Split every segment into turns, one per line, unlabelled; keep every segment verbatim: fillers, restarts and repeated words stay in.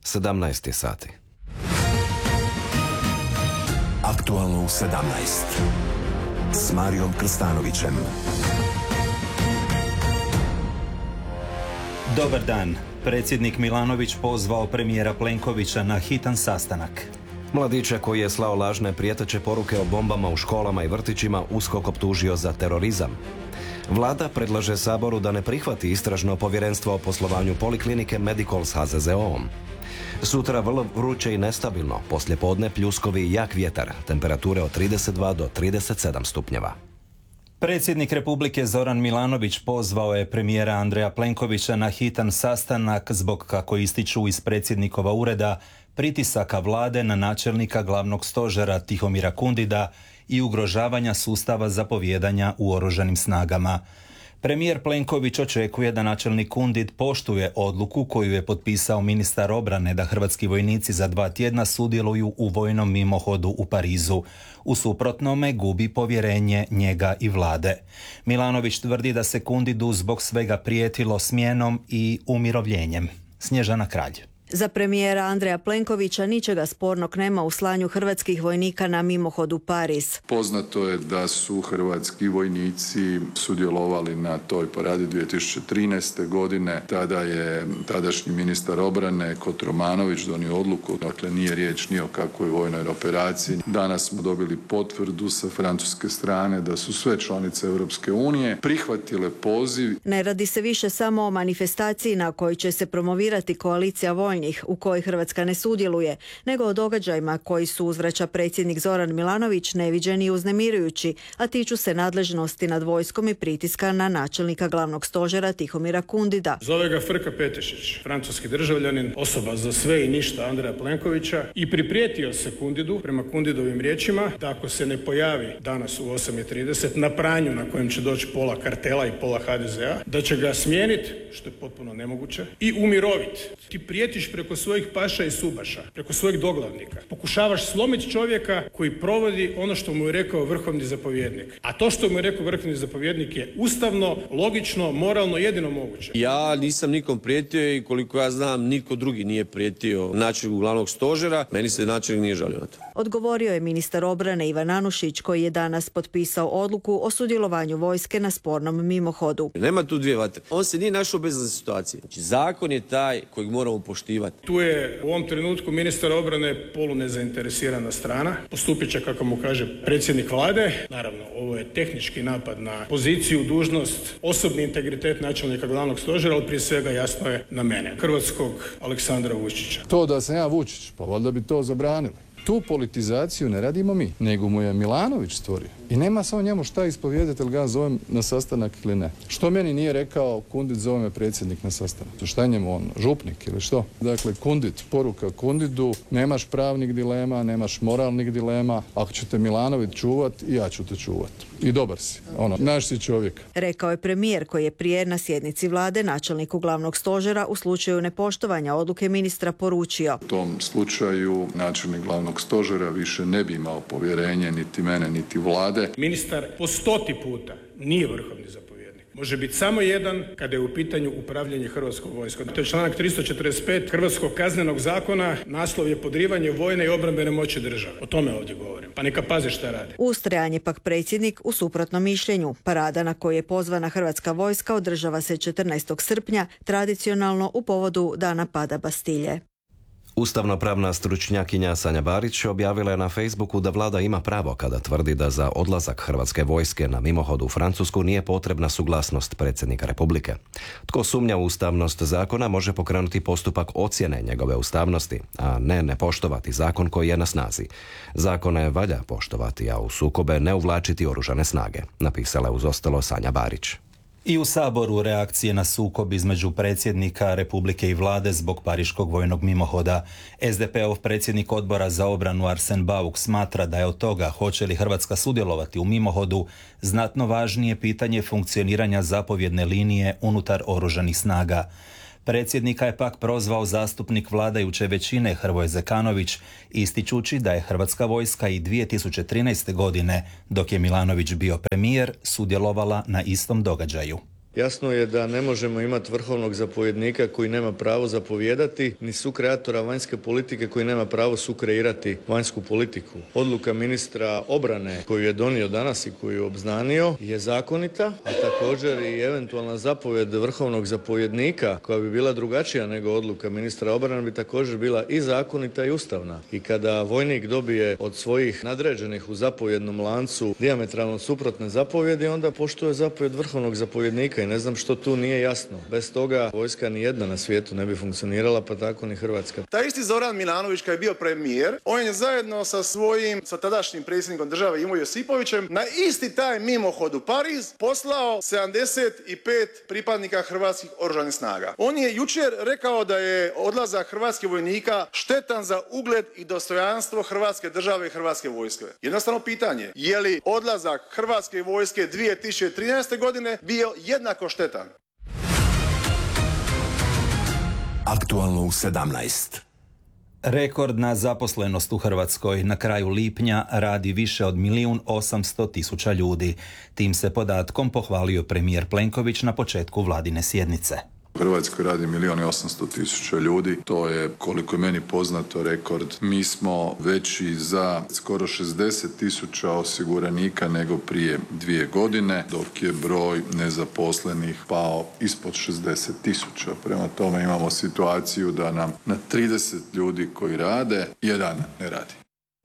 sedamnaest je sati.
Aktualno u sedamnaest s Marijom Krstanovićem.
Dobar dan. Predsjednik Milanović pozvao premijera Plenkovića na hitan sastanak.
Mladića koji je slao lažne prijeteće poruke o bombama u školama i vrtićima USKOK optužio za terorizam. Vlada predlaže Saboru da ne prihvati istražno povjerenstvo o poslovanju poliklinike Medikol s ha ze ze o-om. Sutra vrlo vruće i nestabilno, poslijepodne pljuskovi i jak vjetar, temperature od trideset dva do trideset sedam stupnjeva.
Predsjednik Republike Zoran Milanović pozvao je premijera Andreja Plenkovića na hitan sastanak zbog, kako ističu iz predsjednikova ureda, pritisaka vlade na načelnika glavnog stožera Tihomira Kundida i ugrožavanja sustava zapovijedanja u oružanim snagama. Premijer Plenković očekuje da načelnik Kundid poštuje odluku koju je potpisao ministar obrane da hrvatski vojnici za dva tjedna sudjeluju u vojnom mimohodu u Parizu. U suprotnome gubi povjerenje njega i vlade. Milanović tvrdi da se Kundidu zbog svega prijetilo smjenom i umirovljenjem. Snježana Kralj.
Za premijera Andreja Plenkovića ničega spornog nema u slanju hrvatskih vojnika na mimohod u Pariz.
Poznato je da su hrvatski vojnici sudjelovali na toj paradi dvije tisuće trinaeste. godine. Tada je tadašnji ministar obrane Kotromanović donio odluku, dakle nije riječ ni o kakvoj vojnoj operaciji. Danas smo dobili potvrdu sa francuske strane da su sve članice Europske unije prihvatile poziv.
Ne radi se više samo o manifestaciji na kojoj će se promovirati koalicija vojnih u kojoj Hrvatska ne sudjeluje, nego o događajima koji su, uzvraća predsjednik Zoran Milanović, neviđeni i uznemirujući, a tiču se nadležnosti nad vojskom i pritiska na načelnika glavnog stožera Tihomira Kundida.
Zove ga Frka Petešić, francuski državljanin, osoba za sve i ništa Andreja Plenkovića, i priprijetio se Kundidu, prema Kundidovim riječima, da ako se ne pojavi danas u osam i trideset na pranju na kojem će doći pola kartela i pola ha de ze a, da će ga smijeniti, što je potpuno nemoguće, i umiroviti. Ti prijetiš preko svojih paša i subaša, preko svojih doglavnika. Pokušavaš slomiti čovjeka koji provodi ono što mu je rekao vrhovni zapovjednik. A to što mu je rekao vrhovni zapovjednik je ustavno, logično, moralno, jedino moguće.
Ja nisam nikom prijetio i koliko ja znam niko drugi nije prijetio načelniku glavnog stožera. Meni se načelnik nije žalio na to.
Odgovorio je ministar obrane Ivan Anušić, koji je danas potpisao odluku o sudjelovanju vojske na spornom mimohodu.
Nema tu dvije vatre. On se nije našao bez situacije. Znači, zakon je taj kojeg moramo poštivati.
Tu je u ovom trenutku ministar obrane polunezainteresirana strana. Postupit će, kako mu kaže predsjednik vlade. Naravno, ovo je tehnički napad na poziciju, dužnost, osobni integritet načelnika glavnog stožera, ali prije svega jasno je na mene, hrvatskog Aleksandra Vučića.
To da sam ja Vučić, pa valjda bi to zabranili. Tu politizaciju ne radimo mi, nego mu je Milanović stvorio. I nema samo njemu šta ispovijedati, ili ga zovem na sastanak ili ne. Što meni nije rekao Kundid, zove me predsjednik na sastanak? To šta je njemu on, župnik ili što? Dakle, Kundid, poruka Kundidu, nemaš pravnih dilema, nemaš moralnih dilema. Ako ćete Milanović čuvat, i ja ću te čuvat. I dobar si, ono, naš si čovjek.
Rekao je premijer, koji je prije na sjednici vlade načelniku glavnog stožera u slučaju nepoštovanja odluke ministra poručio.
U tom slučaju načelnik glavnog stožera više ne bi imao povjerenje niti mene, niti vlade.
Ministar po stoti puta nije vrhovni zapovjednik. Može biti samo jedan kada je u pitanju upravljanje hrvatskog vojskom. To je članak tristo četrdeset pet Hrvatskog kaznenog zakona, naslov je podrivanje vojne i obrambene moći države. O tome ovdje govorim. Pa neka paze šta radi.
Ustrajan je pak predsjednik u suprotnom mišljenju. Parada na koju je pozvana hrvatska vojska održava se četrnaestog srpnja, tradicionalno u povodu Dana pada Bastilje.
Ustavno-pravna stručnjakinja Sanja Barić objavila je na Facebooku da vlada ima pravo kada tvrdi da za odlazak hrvatske vojske na mimohod u Francusku nije potrebna suglasnost predsjednika Republike. Tko sumnja u ustavnost zakona može pokrenuti postupak ocjene njegove ustavnosti, a ne ne poštovati zakon koji je na snazi. Zakone valja poštovati, a u sukobe ne uvlačiti oružane snage, napisala je uz ostalo Sanja Barić.
I u Saboru reakcije na sukob između predsjednika Republike i vlade zbog pariškog vojnog mimohoda. es de pe ov predsjednik odbora za obranu Arsen Bauk smatra da je od toga hoće li Hrvatska sudjelovati u mimohodu znatno važnije pitanje funkcioniranja zapovjedne linije unutar oružanih snaga. Predsjednika je pak prozvao zastupnik vladajuće većine Hrvoje Zekanović, ističući da je Hrvatska vojska i dvije tisuće trinaeste. godine, dok je Milanović bio premijer, sudjelovala na istom događaju.
Jasno je da ne možemo imati vrhovnog zapovjednika koji nema pravo zapovijedati, ni sukreatora vanjske politike koji nema pravo sukreirati vanjsku politiku. Odluka ministra obrane koju je donio danas i koju je obznanio je zakonita, a također i eventualna zapovjed vrhovnog zapovjednika koja bi bila drugačija nego odluka ministra obrane bi također bila i zakonita i ustavna. I kada vojnik dobije od svojih nadređenih u zapovjednom lancu dijametralno suprotne zapovjedi, onda poštuje zapovjed vrhovnog zapovjednika i ne znam što tu nije jasno. Bez toga vojska ni jedna na svijetu ne bi funkcionirala, pa tako ni Hrvatska.
Taj isti Zoran Milanović kad je bio premijer, on je zajedno sa svojim, sa tadašnjim predsjednikom države Ivo Josipovićem na isti taj mimohod u Pariz poslao sedamdeset pet pripadnika hrvatskih oružanih snaga. On je jučer rekao da je odlazak hrvatskih vojnika štetan za ugled i dostojanstvo Hrvatske države i Hrvatske vojske. Jednostavno pitanje, je li odlazak Hrvatske vojske dvije tisuće trinaeste. godine bio jednako štetan?
Aktualno u sedamnaest.
Rekordna zaposlenost u Hrvatskoj na kraju lipnja radi više od milijun osamsto tisuća ljudi. Tim se podatkom pohvalio premijer Plenković na početku vladine sjednice.
U Hrvatskoj radi milijun i osamsto tisuća ljudi, to je koliko je meni poznato rekord. Mi smo veći za skoro šezdeset tisuća osiguranika nego prije dvije godine, dok je broj nezaposlenih pao ispod šezdeset tisuća. Prema tome imamo situaciju da nam na trideset ljudi koji rade, jedan ne radi.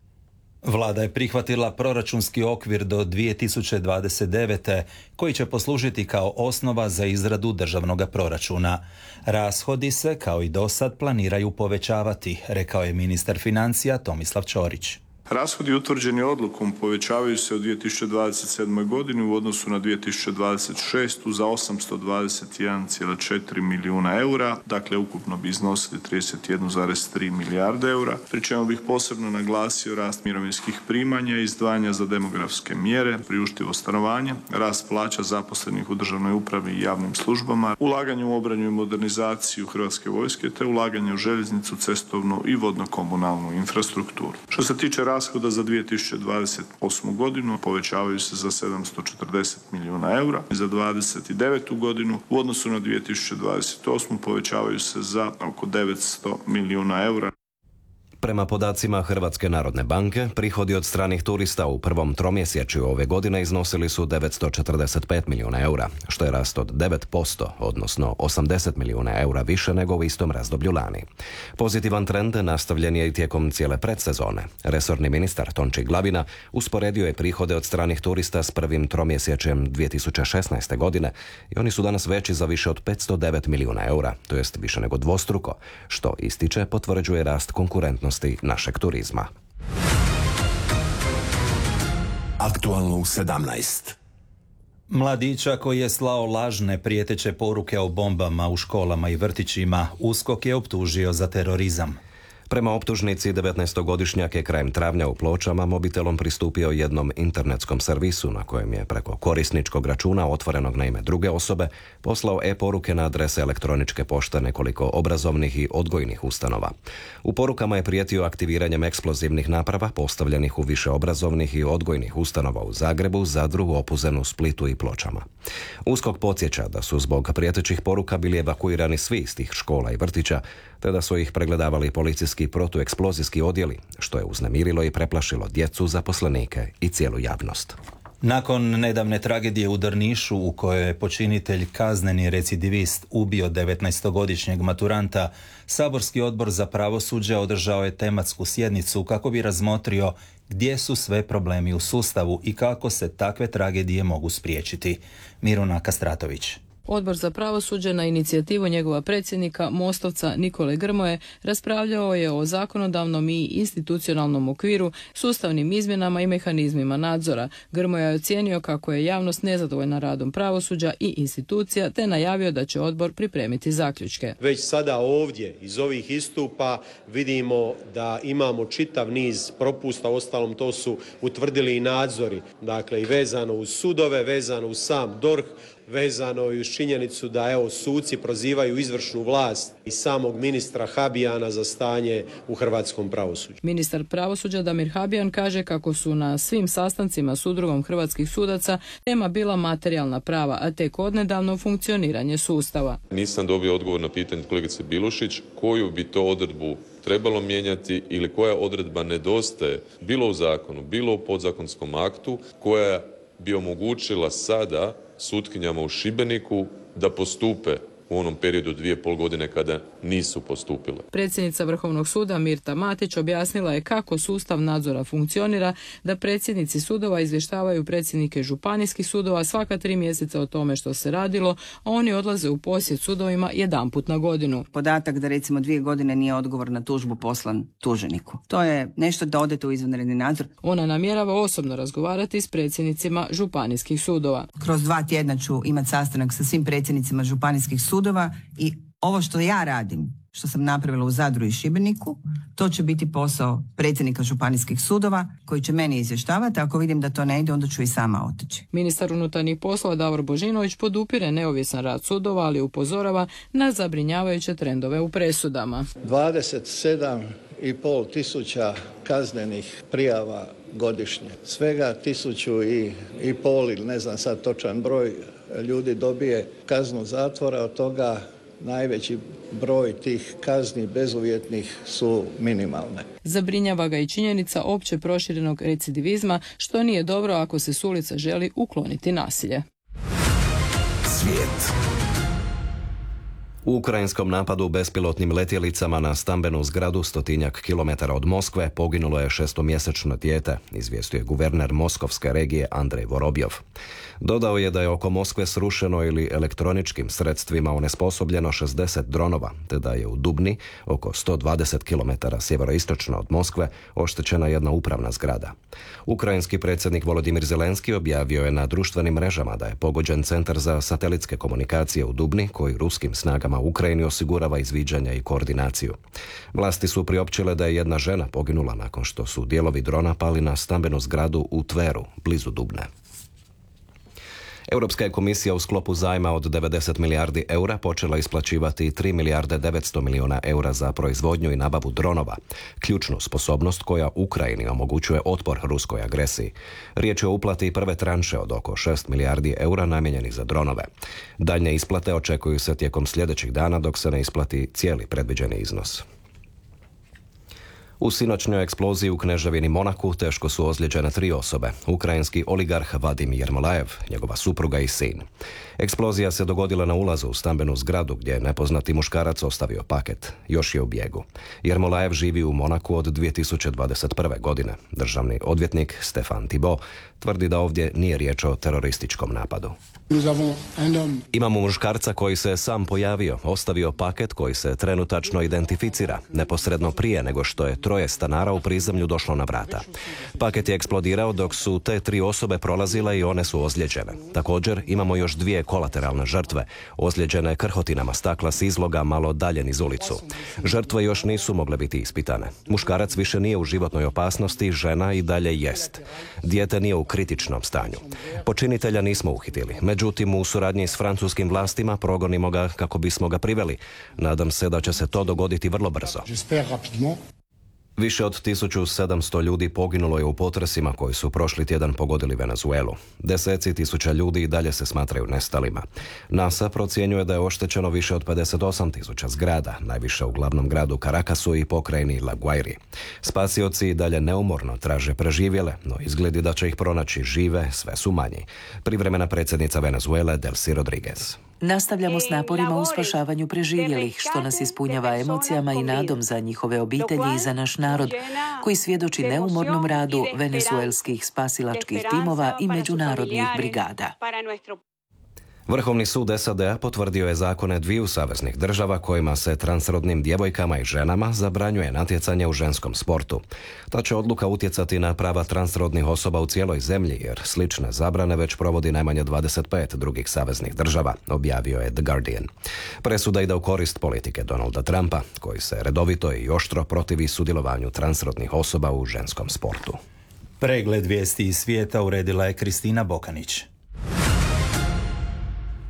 Vlada je prihvatila proračunski okvir do dvije tisuće dvadeset devete. koji će poslužiti kao osnova za izradu državnog proračuna. Rashodi se, kao i dosad, planiraju povećavati, rekao je ministar financija Tomislav Ćorić.
Rashodi utvrđeni odlukom povećavaju se u dvije tisuće dvadeset sedmoj. godini u odnosu na dvije tisuće dvadeset šestu. za osamsto dvadeset jedan zarez četiri milijuna eura, dakle ukupno bi iznosili trideset jedan zarez tri milijarde eura, pri čemu bih posebno naglasio rast mirovinskih primanja, izdvajanja za demografske mjere, priuštivo stanovanje, rast plaća zaposlenih u državnoj upravi i javnim službama, ulaganje u obranu i modernizaciju Hrvatske vojske te ulaganje u željeznicu, cestovnu i vodno-komunalnu infrastrukturu. Što se tiče rashoda za dvije tisuće dvadeset osmu. godinu povećavaju se za sedamsto četrdeset milijuna eura. Za dvadeset devetu. godinu u odnosu na dvije tisuće dvadeset osmu. povećavaju se za oko devetsto milijuna eura.
Prema podacima Hrvatske narodne banke, prihodi od stranih turista u prvom tromjesečju ove godine iznosili su devetsto četrdeset pet milijuna eura, što je rast od devet posto, odnosno osamdeset milijuna eura više nego u istom razdoblju lani. Pozitivan trend nastavljen je i tijekom cijele predsezone. Resorni ministar Tonči Glavina usporedio je prihode od stranih turista s prvim tromjesečjem dvije tisuće šesnaeste. godine i oni su danas veći za više od petsto devet milijuna eura, to jest više nego dvostruko, što ističe potvrđuje rast konkurentnosti našeg turizma.
Aktualno u sedamnaest.
Mladića koji je slao lažne prijeteće poruke o bombama u školama i vrtićima, USKOK je optužio za terorizam.
Prema optužnici, devetnaestogodišnjak je krajem travnja u Pločama mobitelom pristupio jednom internetskom servisu na kojem je preko korisničkog računa otvorenog na ime druge osobe poslao e-poruke na adrese elektroničke pošte nekoliko obrazovnih i odgojnih ustanova. U porukama je prijetio aktiviranjem eksplozivnih naprava postavljenih u više obrazovnih i odgojnih ustanova u Zagrebu, Zadru, Opuzenu, Splitu i Pločama. USKOK podsjeća da su zbog prijetećih poruka bili evakuirani svi iz tih škola i vrtića, te da su ih pregledavali policijski protueksplozijski odjeli, što je uznemirilo i preplašilo djecu, zaposlenike i cijelu javnost.
Nakon nedavne tragedije u Drnišu u kojoj je počinitelj kazneni recidivist ubio devetnaestogodišnjeg maturanta, Saborski odbor za pravosuđe održao je tematsku sjednicu kako bi razmotrio gdje su sve problemi u sustavu i kako se takve tragedije mogu spriječiti. Miruna Kastratović.
Odbor za pravosuđe na inicijativu njegova predsjednika, Mostovca Nikole Grmoje, raspravljao je o zakonodavnom i institucionalnom okviru, sustavnim izmjenama i mehanizmima nadzora. Grmoja je ocijenio kako je javnost nezadovoljna radom pravosuđa i institucija, te najavio da će odbor pripremiti zaključke.
Već sada ovdje iz ovih istupa vidimo da imamo čitav niz propusta, ostalom to su utvrdili i nadzori, dakle i vezano uz sudove, vezano uz sam D O R H, vezano i uz činjenicu da evo suci prozivaju izvršnu vlast i samog ministra Habijana za stanje u hrvatskom pravosuđu.
Ministar pravosuđa Damir Habijan kaže kako su na svim sastancima s udrugom hrvatskih sudaca tema bila materijalna prava, a tek odnedavno funkcioniranje sustava.
Nisam dobio odgovor na pitanje kolegice Bilušić koju bi to odredbu trebalo mijenjati ili koja odredba nedostaje bilo u zakonu, bilo u podzakonskom aktu koja bi omogućila sada sutkinjama u Šibeniku da postupe u onom periodu dvije pol godine kada nisu postupile.
Predsjednica Vrhovnog suda Mirta Matić objasnila je kako sustav nadzora funkcionira, da predsjednici sudova izvještavaju predsjednike županijskih sudova svaka tri mjeseca o tome što se radilo, a oni odlaze u posjet sudovima jedanput na godinu.
Podatak da recimo dvije godine nije odgovor na tužbu poslan tuženiku. To je nešto da odete u izvanredni nadzor.
Ona namjerava osobno razgovarati s predsjednicima županijskih sudova.
Kroz dva tjedna ću imati sastanak sa svim predsjednicima županijskih sudova i ovo što ja radim, što sam napravila u Zadru i Šibeniku, to će biti posao predsjednika županijskih sudova koji će meni izvještavati. Ako vidim da to ne ide, onda ću i sama otići.
Ministar unutarnjih poslova Davor Božinović podupire neovisan rad sudova, ali upozorava na zabrinjavajuće trendove u presudama.
dvadeset sedam i pol tisuća kaznenih prijava godišnje. Svega tisuću i, i pol ili ne znam sad točan broj ljudi dobije kaznu zatvora, od toga najveći broj tih kazni bezuvjetnih su minimalne.
Zabrinjava ga i činjenica opće proširenog recidivizma, što nije dobro ako se s ulica želi ukloniti nasilje.
Svijet.
U ukrajinskom napadu bespilotnim letjelicama na stambenu zgradu stotinjak kilometara od Moskve poginulo je šestomjesečno dijete, izvijestio je guverner moskovske regije Andrej Vorobjov. Dodao je da je oko Moskve srušeno ili elektroničkim sredstvima onesposobljeno šezdeset dronova, te da je u Dubni, oko sto dvadeset kilometara sjeveroistočno od Moskve, oštećena jedna upravna zgrada. Ukrajinski predsjednik Volodimir Zelenski objavio je na društvenim mrežama da je pogođen centar za satelitske komunikacije u Dubni, koji ruskim snagama u Ukrajini osigurava izviđanja i koordinaciju. Vlasti su priopćile da je jedna žena poginula nakon što su dijelovi drona pali na stambenu zgradu u Tveru, blizu Dubne. Europska je komisija u sklopu zajma od devedeset milijardi eura počela isplaćivati tri milijarde devetsto milijuna eura za proizvodnju i nabavu dronova, ključnu sposobnost koja Ukrajini omogućuje otpor ruskoj agresiji. Riječ je o uplati prve tranše od oko šest milijardi eura namijenjenih za dronove. Daljnje isplate očekuju se tijekom sljedećih dana dok se ne isplati cijeli predviđeni iznos. U sinoćnjoj eksploziji u Kneževini Monaku teško su ozlijeđene tri osobe. Ukrajinski oligarh Vadim Jermolajev, njegova supruga i sin. Eksplozija se dogodila na ulazu u stambenu zgradu gdje je nepoznati muškarac ostavio paket. Još je u bijegu. Jermolajev živi u Monaku od dvije tisuće dvadeset prve. godine. Državni odvjetnik Stefan Thibault tvrdi da ovdje nije riječ o terorističkom napadu. Imamo muškarca koji se sam pojavio, ostavio paket koji se trenutačno identificira, neposredno prije nego što je troje stanara u prizemlju došlo na vrata. Paket je eksplodirao dok su te tri osobe prolazile i one su ozlijeđene. Također imamo još dvije kolateralne žrtve, ozlijeđene krhotinama stakla s izloga malo dalje niz ulicu. Žrtve još nisu mogle biti ispitane. Muškarac više nije u životnoj opasnosti, žena i dalje jest. Dijete nije u kritičnom stanju. Počinitelja nismo uhitili. Međutim, u suradnji s francuskim vlastima progonimo ga kako bismo ga priveli. Nadam se da će se to dogoditi vrlo brzo. Više od tisuću sedamsto ljudi poginulo je u potresima koji su prošli tjedan pogodili Venezuelu. Deseci tisuća ljudi i dalje se smatraju nestalima. NASA procjenjuje da je oštećeno više od pedeset osam tisuća zgrada, najviše u glavnom gradu Caracasu i pokrajini La Guairi. Spasioci i dalje neumorno traže preživjele, no izgledi da će ih pronaći žive sve su manji. Privremena predsjednica Venezuele Delcy Rodriguez.
Nastavljamo s naporima u spašavanju preživjelih, što nas ispunjava emocijama i nadom za njihove obitelji i za naš narod, koji svjedoči neumornom radu venezuelskih spasilačkih timova i međunarodnih brigada.
Vrhovni sud S A D-a potvrdio je zakone dviju saveznih država kojima se transrodnim djevojkama i ženama zabranjuje natjecanje u ženskom sportu. Ta će odluka utjecati na prava transrodnih osoba u cijeloj zemlji, jer slične zabrane već provodi najmanje dvadeset pet drugih saveznih država, objavio je The Guardian. Presuda ide u korist politike Donalda Trumpa, koji se redovito i oštro protivi sudjelovanju transrodnih osoba u ženskom sportu.
Pregled vijesti iz svijeta uredila je Kristina Bokanić.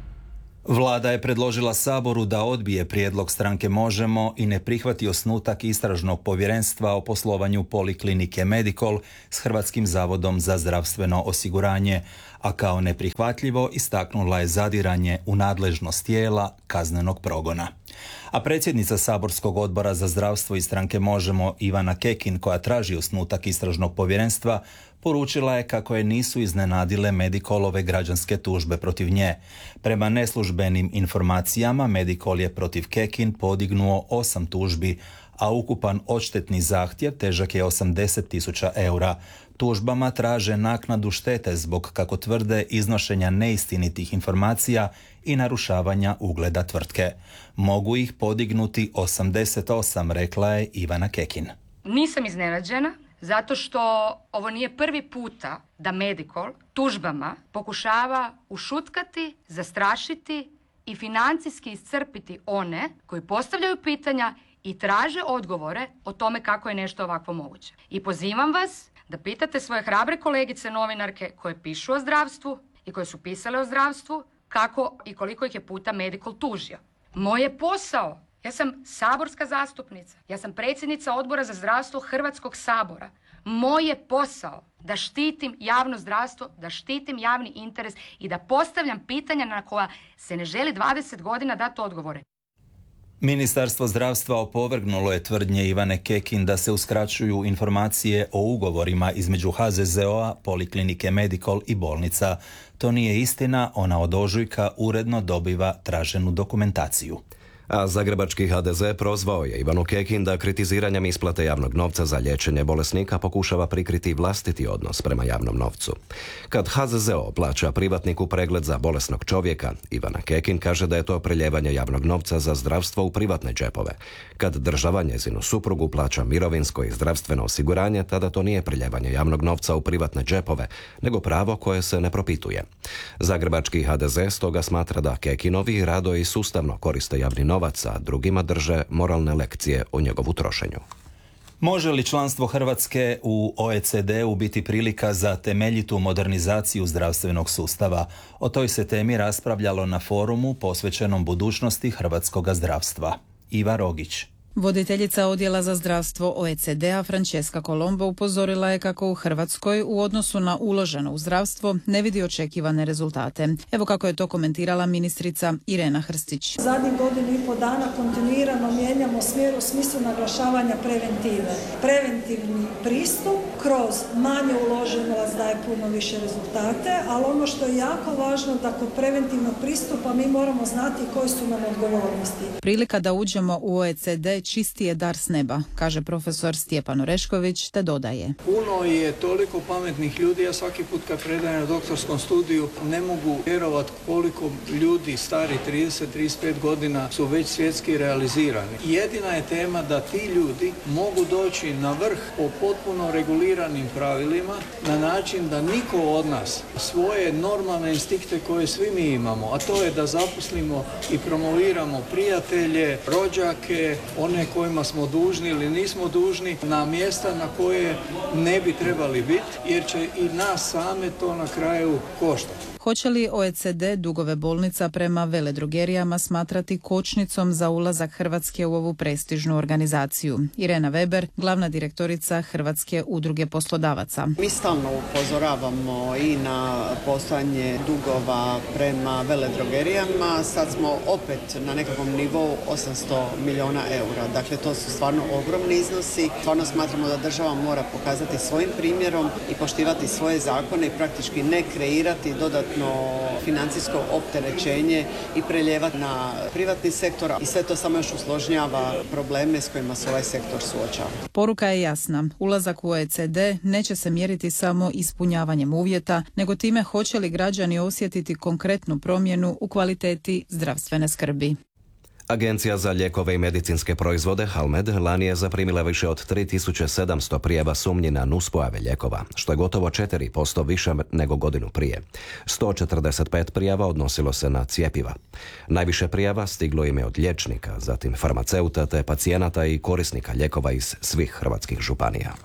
Vlada je predložila Saboru da odbije prijedlog stranke Možemo i ne prihvati osnutak istražnog povjerenstva o poslovanju Poliklinike Medikol s Hrvatskim zavodom za zdravstveno osiguranje, a kao neprihvatljivo istaknula je zadiranje u nadležnost tijela kaznenog progona. A predsjednica Saborskog odbora za zdravstvo iz stranke Možemo Ivana Kekin, koja traži osnutak istražnog povjerenstva, poručila je kako je nisu iznenadile Medikolove građanske tužbe protiv nje. Prema neslužbenim informacijama, Medikol je protiv Kekin podignuo osam tužbi, a ukupan odštetni zahtjev težak je osamdeset tisuća eura. Tužbama traže naknadu štete zbog, kako tvrde, iznošenja neistinitih informacija i narušavanja ugleda tvrtke. Mogu ih podignuti osamdeset osam, rekla je Ivana Kekin.
Nisam iznenađena, zato što ovo nije prvi puta da Medikol tužbama pokušava ušutkati, zastrašiti i financijski iscrpiti one koji postavljaju pitanja i traže odgovore o tome kako je nešto ovakvo moguće. I pozivam vas da pitate svoje hrabre kolegice novinarke koje pišu o zdravstvu i koje su pisale o zdravstvu kako i koliko ih je puta Medikol tužio. Moj je posao, ja sam saborska zastupnica, ja sam predsjednica Odbora za zdravstvo Hrvatskog sabora. Moj je posao da štitim javno zdravstvo, da štitim javni interes i da postavljam pitanja na koja se ne želi dvadeset godina dati odgovore.
Ministarstvo zdravstva opovrgnulo je tvrdnje Ivane Kekin da se uskraćuju informacije o ugovorima između H Z Z O-a, Poliklinike Medikol i bolnica. To nije istina, ona od ožujka uredno dobiva traženu dokumentaciju.
A zagrebački H D Z prozvao je Ivanu Kekin da kritiziranjem isplate javnog novca za liječenje bolesnika pokušava prikriti vlastiti odnos prema javnom novcu. Kad H Z Z O plaća privatniku pregled za bolesnog čovjeka, Ivana Kekin kaže da je to preljevanje javnog novca za zdravstvo u privatne džepove. Kad država njezinu suprugu plaća mirovinsko i zdravstveno osiguranje, tada to nije preljevanje javnog novca u privatne džepove, nego pravo koje se ne propituje. Zagrebački H D Z stoga smatra da Kekinovi rado i sustavno koriste javni novac, a drugima drže moralne lekcije o njegovu trošenju.
Može li članstvo Hrvatske u O E C D-u biti prilika za temeljitu modernizaciju zdravstvenog sustava? O toj se temi raspravljalo na forumu posvećenom budućnosti hrvatskog zdravstva. Iva Rogić.
Voditeljica odjela za zdravstvo O E C D-a Francesca Colombo upozorila je kako u Hrvatskoj u odnosu na uloženo u zdravstvo ne vidi očekivane rezultate. Evo kako je to komentirala ministrica Irena Hrstić.
Zadnjih godinu i po dana kontinuirano mijenjamo smjer u smislu naglašavanja preventive. Preventivni pristup kroz manje uložen novac daje puno više rezultate, ali ono što je jako važno da kod preventivnog pristupa mi moramo znati koji su nam odgovornosti.
Prilika da uđemo u O E C D čisti je dar s neba, kaže profesor Stjepan Orešković, te dodaje.
Puno je toliko pametnih ljudi, ja svaki put kad predajem na doktorskom studiju ne mogu vjerovati koliko ljudi stari trideset do trideset pet godina su već svjetski realizirani. Jedina je tema da ti ljudi mogu doći na vrh po potpuno reguliranim pravilima na način da niko od nas svoje normalne instinkte koje svi mi imamo, a to je da zaposlimo i promoviramo prijatelje, rođake, one kojima smo dužni ili nismo dužni, na mjesta na koje ne bi trebali biti, jer će i nas same to na kraju koštati.
Hoće li O E C D dugove bolnica prema veledrogerijama smatrati kočnicom za ulazak Hrvatske u ovu prestižnu organizaciju? Irena Weber, glavna direktorica Hrvatske udruge poslodavaca.
Mi stalno upozoravamo i na postojanje dugova prema veledrogerijama. Sad smo opet na nekakvom nivou osamsto milijuna eura. Dakle, to su stvarno ogromni iznosi. Stvarno smatramo da država mora pokazati svojim primjerom i poštivati svoje zakone i praktički ne kreirati dodatno financijsko opterećenje i preljevati na privatni sektor, i sve to samo još usložnjava probleme s kojima se ovaj sektor suočava.
Poruka je jasna. Ulazak u O E C D neće se mjeriti samo ispunjavanjem uvjeta, nego time hoće li građani osjetiti konkretnu promjenu u kvaliteti zdravstvene skrbi.
Agencija za lijekove i medicinske proizvode Halmed lani je zaprimila više od tri tisuće sedamsto prijava sumnji na nuspojave lijekova, što je gotovo četiri posto više nego godinu prije. sto četrdeset pet prijava odnosilo se na cjepiva. Najviše prijava stiglo im je od liječnika, zatim farmaceuta te pacijenata i korisnika lijekova iz svih hrvatskih županija.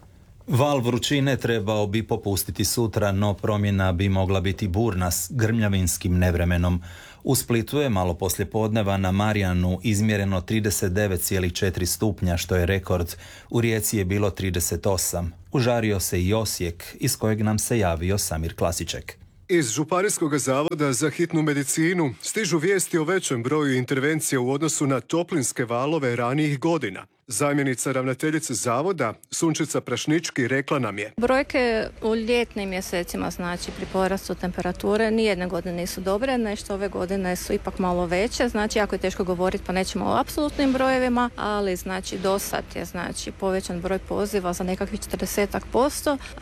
Val vrućine trebao bi popustiti sutra, no promjena bi mogla biti burna s grmljavinskim nevremenom. U Splitu je malo poslije podneva na Marijanu izmjereno trideset devet zarez četiri stupnja, što je rekord. U Rijeci je bilo trideset osam. Užario se i Osijek, iz kojeg nam se javio Samir Klasiček.
Iz Županijskog zavoda za hitnu medicinu stižu vijesti o većem broju intervencija u odnosu na toplinske valove ranijih godina. Zamjenica ravnateljice zavoda, Sunčica Prašnički, rekla nam je:
brojke u ljetnim mjesecima, znači pri porastu temperature, nijedne godine nisu dobre, nešto ove godine su ipak malo veće, znači jako je teško govoriti, pa nećemo o apsolutnim brojevima, ali znači do sad je znači povećan broj poziva za nekakvih četrdeset posto,